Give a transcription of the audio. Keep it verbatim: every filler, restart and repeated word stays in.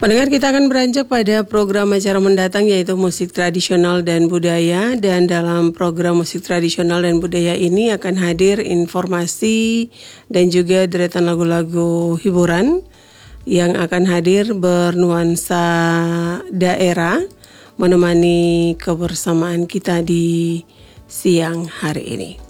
Pendengar, kita akan beranjak pada program acara mendatang yaitu musik tradisional dan budaya. Dan dalam program musik tradisional dan budaya ini akan hadir informasi dan juga deretan lagu-lagu hiburan yang akan hadir bernuansa daerah menemani kebersamaan kita di siang hari ini.